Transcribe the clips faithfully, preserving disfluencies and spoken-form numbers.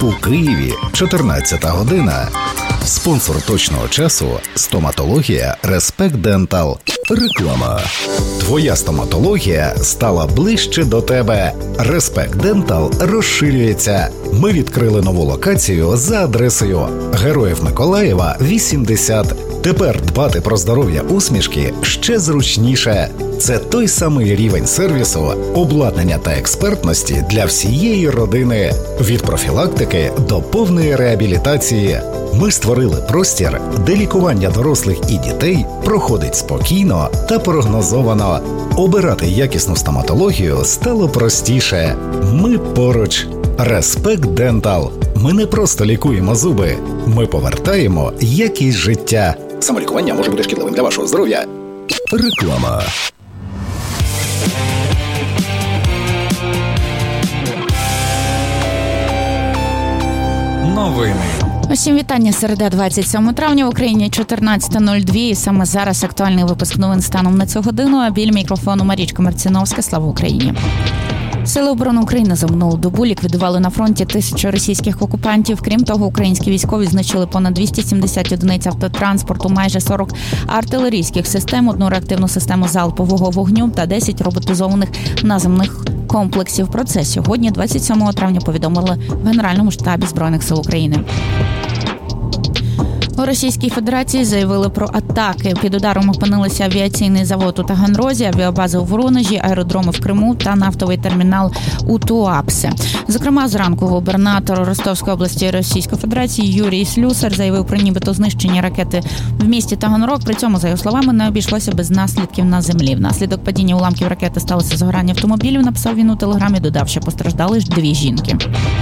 У Києві чотирнадцята година. Спонсор точного часу – стоматологія Респект Дентал. Реклама. Твоя стоматологія стала ближче до тебе. Респект Дентал розширюється. Ми відкрили нову локацію за адресою Героїв Миколаєва, вісімдесят. Тепер дбати про здоров'я усмішки ще зручніше. Це той самий рівень сервісу, обладнання та експертності для всієї родини. Від профілактики до повної реабілітації. Ми створили простір, де лікування дорослих і дітей проходить спокійно та прогнозовано. Обирати якісну стоматологію стало простіше. Ми поруч. Респект Дентал. Ми не просто лікуємо зуби. Ми повертаємо якість життя. Самолікування може бути шкідливим для вашого здоров'я. Реклама. Новини. Усім вітання. Середа, двадцять сьомого травня, в Україні чотирнадцята нуль два. І саме зараз актуальний випуск новин станом на цю годину. А біля мікрофону Марічка Марціновська. Слава Україні! Сили оборони України за минулу добу ліквідували на фронті тисячу російських окупантів. Крім того, українські військові знищили понад двісті сімдесят одиниць автотранспорту, майже сорок артилерійських систем, одну реактивну систему залпового вогню та десять роботизованих наземних комплексів. Про це сьогодні, двадцять сьомого травня, повідомили в Генеральному штабі Збройних сил України. У Російській Федерації заявили про атаки. Під ударом опинилися авіаційний завод у Таганрозі, авіабаза у Воронежі, аеродроми в Криму та нафтовий термінал у Туапсе. Зокрема, зранку губернатор Ростовської області Російської Федерації Юрій Слюсар заявив про нібито знищені ракети в місті Таганрог. При цьому, за його словами, не обійшлося без наслідків на землі. Внаслідок падіння уламків ракети сталося загорання автомобілів, написав він у телеграмі, додав, що постраждали ж дві жінки.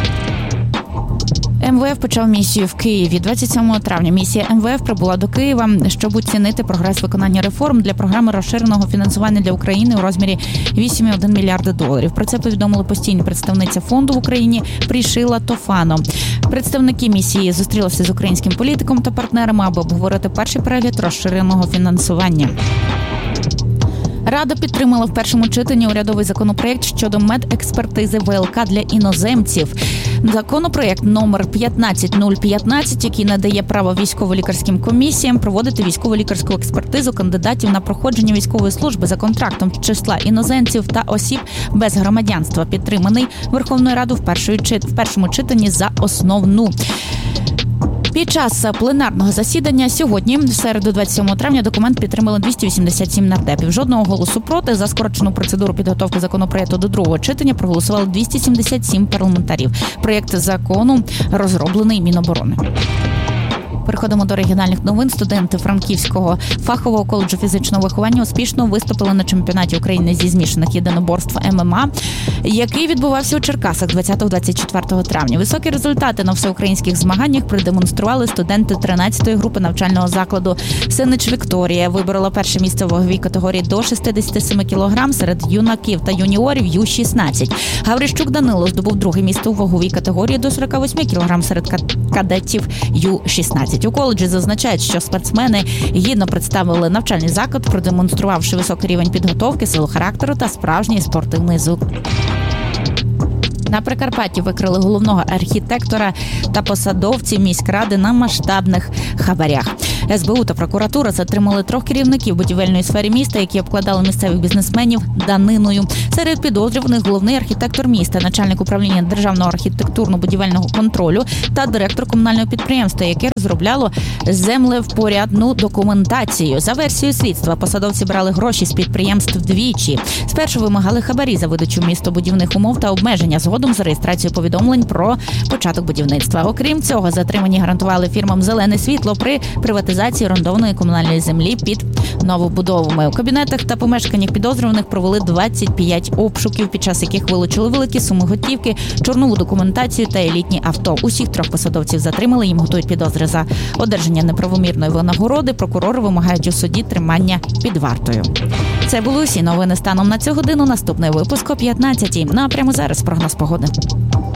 ем ве еф почав місію в Києві. двадцять сьомого травня місія ем ве еф прибула до Києва, щоб оцінити прогрес виконання реформ для програми розширеного фінансування для України у розмірі вісім цілих один мільярда доларів. Про це повідомила постійна представниця фонду в Україні Прішила Тофано. Представники місії зустрілися з українським політиком та партнерами, аби обговорити перший перегляд розширеного фінансування. Рада підтримала в першому читанні урядовий законопроєкт щодо медекспертизи ВЛК для іноземців. Законопроєкт номер п'ятнадцять нуль п'ятнадцять, який надає право військово-лікарським комісіям проводити військово-лікарську експертизу кандидатів на проходження військової служби за контрактом з числа іноземців та осіб без громадянства, підтриманий Верховною Радою в першому читанні за основну. Під час пленарного засідання сьогодні, в середу, двадцять сьомого травня, документ підтримали двісті вісімдесят сім нардепів. Жодного голосу проти. За скорочену процедуру підготовки законопроекту до другого читання проголосували двісті сімдесят сім парламентарів. Проєкт закону розроблений Міноборони. Переходимо до регіональних новин. Студенти Франківського фахового коледжу фізичного виховання успішно виступили на чемпіонаті України зі змішаних єдиноборств ем ем а, який відбувався у Черкасах двадцятого - двадцять четвертого травня. Високі результати на всеукраїнських змаганнях продемонстрували студенти тринадцятої групи навчального закладу «Синич Вікторія». Виборола перше місце в ваговій категорії до шістдесят сім кілограм серед юнаків та юніорів ю шістнадцять. Гаврищук Данило здобув друге місце у ваговій категорії до сорок вісім кілограм серед кадетів ю шістнадцять. У коледжі зазначають, що спортсмени гідно представили навчальний заклад, продемонструвавши високий рівень підготовки, силу характеру та справжній спортивний зуб. На Прикарпатті викрили головного архітектора та посадовців міськради на масштабних хабарях. ес бе у та прокуратура затримали трьох керівників будівельної сфери міста, які обкладали місцевих бізнесменів даниною. Серед підозрюваних головний архітектор міста, начальник управління державного архітектурно-будівельного контролю та директор комунального підприємства, яке розробляло землевпорядну документацію. За версією слідства, посадовці брали гроші з підприємств двічі. Спершу вимагали хабарі за видачу містобудівних умов та обмеження, згодом за реєстрацію повідомлень про початок будівництва. Окрім цього, затримані гарантували фірмам «Зелене світло» при приватизації орендованої комунальної землі під новобудовами. У кабінетах та помешканнях підозрюваних провели двадцять п'ять обшуків, під час яких вилучили великі суми готівки, чорнову документацію та елітні авто. Усіх трьох посадовців затримали, їм готують підозри за одержання неправомірної винагороди. Прокурори вимагають у суді тримання під вартою. Це були усі новини станом на цю годину. Наступний випуск о п'ятнадцятій. Ну а прямо зараз прогноз погоди.